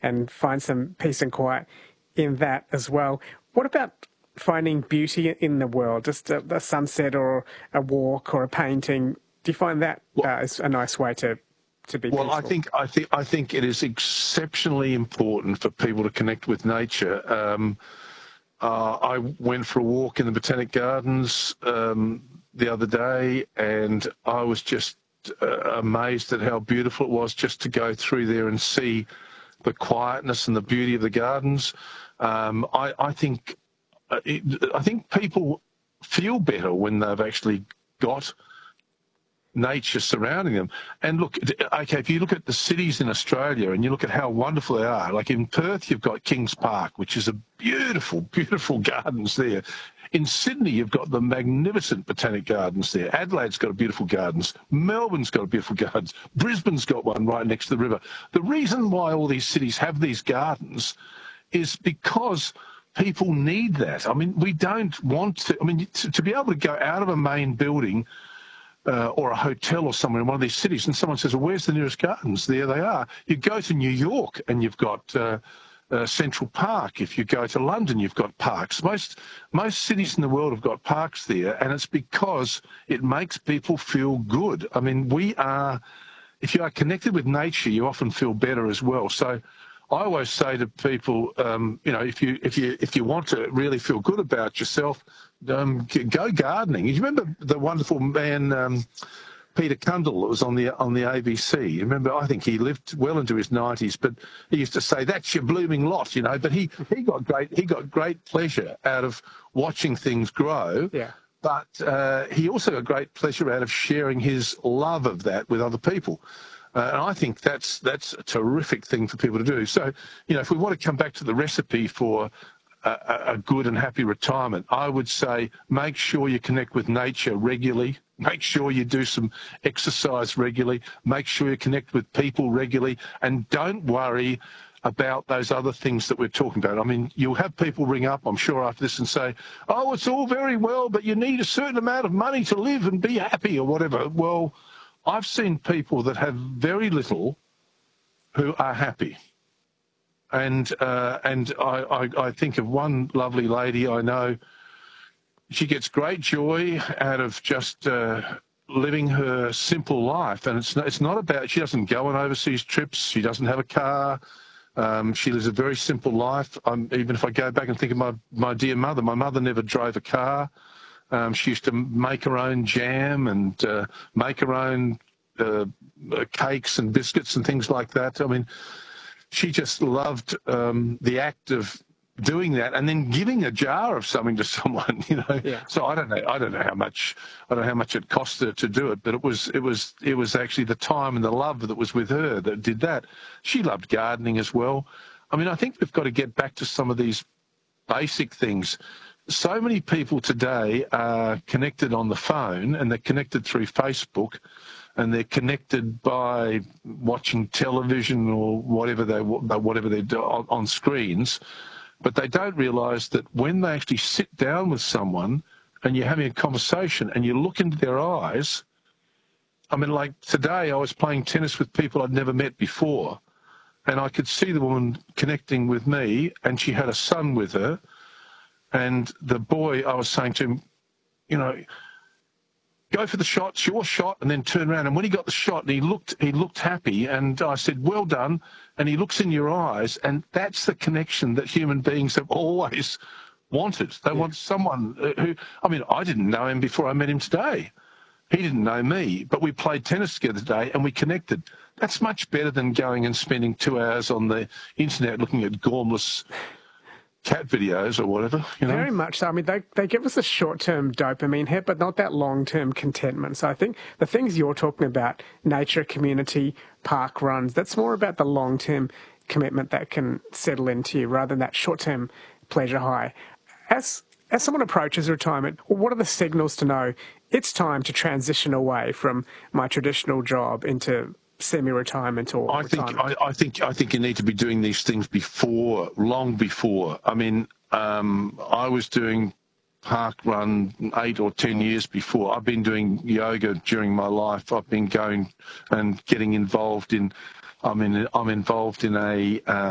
and find some peace and quiet in that as well. What about finding beauty in the world, just a sunset or a walk or a painting? Do you find that is a nice way to be peaceful? Well, I think it is exceptionally important for people to connect with nature. I went for a walk in the Botanic Gardens the other day, and I was just amazed at how beautiful it was just to go through there and see the quietness and the beauty of the gardens. I think people feel better when they've actually got nature surrounding them. And look, okay, if you look at the cities in Australia and you look at how wonderful they are, like in Perth, you've got Kings Park, which is a beautiful, beautiful gardens there. In Sydney, you've got the magnificent Botanic Gardens there. Adelaide's got beautiful gardens. Melbourne's got beautiful gardens. Brisbane's got one right next to the river. The reason why all these cities have these gardens is because people need that. I mean, we don't want to, I mean, to be able to go out of a main building or a hotel or somewhere in one of these cities, and someone says, well, where's the nearest gardens? There they are. You go to New York and you've got Central Park. If you go to London, you've got parks. Most cities in the world have got parks there, and it's because it makes people feel good. I mean, if you are connected with nature, you often feel better as well. So I always say to people, if you want to really feel good about yourself, go gardening. You remember the wonderful man Peter Cundall that was on the ABC? You remember? I think he lived well into his 90s, but he used to say, "That's your blooming lot," you know. But he got great pleasure out of watching things grow. Yeah. But he also got great pleasure out of sharing his love of that with other people. And I think that's a terrific thing for people to do. So, if we want to come back to the recipe for a good and happy retirement, I would say make sure you connect with nature regularly. Make sure you do some exercise regularly. Make sure you connect with people regularly. And don't worry about those other things that we're talking about. I mean, you'll have people ring up, I'm sure, after this and say, oh, it's all very well, but you need a certain amount of money to live and be happy or whatever. Well, I've seen people that have very little who are happy. And I think of one lovely lady I know. She gets great joy out of just living her simple life. And it's not about, she doesn't go on overseas trips. She doesn't have a car. She lives a very simple life. Even if I go back and think of my dear mother, my mother never drove a car. She used to make her own jam and make her own cakes and biscuits and things like that. I mean, she just loved the act of doing that and then giving a jar of something to someone, Yeah. So I don't know how much it cost her to do it, but it was actually the time and the love that was with her that did that. She loved gardening as well. I mean, I think we've got to get back to some of these basic things. So many people today are connected on the phone, and they're connected through Facebook, and they're connected by watching television or whatever they do on screens. But they don't realise that when they actually sit down with someone and you're having a conversation and you look into their eyes, I mean, like today I was playing tennis with people I'd never met before, and I could see the woman connecting with me, and she had a son with her, and the boy, I was saying to him, go for the shot, it's your shot, and then turn around. And when he got the shot, and he looked happy, and I said, well done. And he looks in your eyes, and that's the connection that human beings have always wanted. They want someone who, I mean, I didn't know him before I met him today. He didn't know me, but we played tennis together today, and we connected. That's much better than going and spending 2 hours on the internet looking at gormless cat videos or whatever, Very much so. I mean, they give us a short-term dopamine hit, but not that long-term contentment. So I think the things you're talking about, nature, community, park runs, that's more about the long-term commitment that can settle into you rather than that short-term pleasure high. As someone approaches retirement, what are the signals to know it's time to transition away from my traditional job into semi-retirement or retirement? I think you need to be doing these things long before. I mean, I was doing park run 8 or 10 years before. I've been doing yoga during my life. I've been going and getting involved in. I'm involved in a